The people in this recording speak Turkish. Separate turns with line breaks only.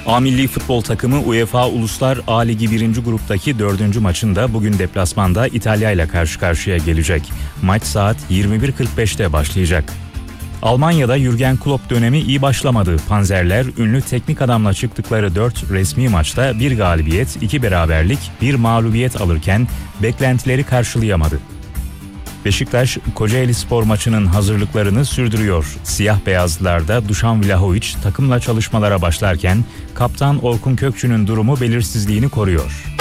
A Milli Futbol takımı UEFA Uluslar A Ligi 1. gruptaki 4. maçında bugün deplasmanda İtalya ile karşı karşıya gelecek. Maç saat 21.45'te başlayacak. Almanya'da Jürgen Klopp dönemi iyi başlamadı. Panzerler ünlü teknik adamla çıktıkları 4 resmi maçta 1 galibiyet, 2 beraberlik, 1 mağlubiyet alırken beklentileri karşılayamadı. Beşiktaş, Kocaelispor maçının hazırlıklarını sürdürüyor. Siyah beyazlılarda Dušan Vlahović takımla çalışmalara başlarken kaptan Orkun Kökçü'nün durumu belirsizliğini koruyor.